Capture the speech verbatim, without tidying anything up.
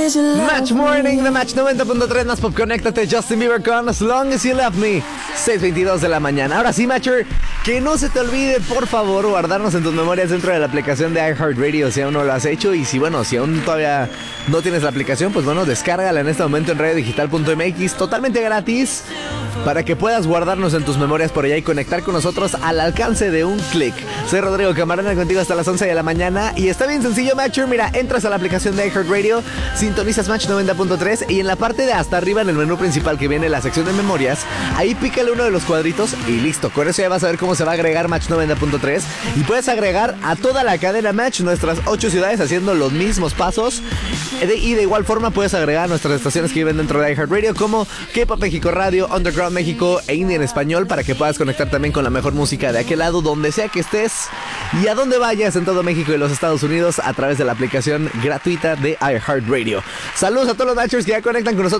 Match Morning de Match noventa punto tres, más pop, conéctate. Justin Bieber con As Long As You Love Me, seis veintidós de la mañana. Ahora sí, Matcher, que no se te olvide, por favor, guardarnos en tus memorias dentro de la aplicación de iHeartRadio si aún no lo has hecho. Y si, bueno, si aún todavía no tienes la aplicación, pues bueno, descárgala en este momento en radio digital punto m x, totalmente gratis, para que puedas guardarnos en tus memorias por allá y conectar con nosotros al alcance de un clic. Soy Rodrigo Camarena, contigo hasta las once de la mañana. Y está bien sencillo, Matcher. Mira, entras a la aplicación de iHeartRadio, sintonizas Match noventa punto tres y en la parte de hasta arriba, en el menú principal que viene la sección de memorias, ahí pícale uno de los cuadritos y listo. Con eso ya vas a ver cómo se va a agregar Match noventa punto tres y puedes agregar a toda la cadena Match, nuestras ocho ciudades, haciendo los mismos pasos. Y de igual forma puedes agregar a nuestras estaciones que viven dentro de iHeartRadio, como K-Pop México Radio, Underground México e Indie en español, para que puedas conectar también con la mejor música de aquel lado, donde sea que estés y a donde vayas en todo México y los Estados Unidos, a través de la aplicación gratuita de iHeartRadio. Saludos a todos los Matchers que ya conectan con nosotros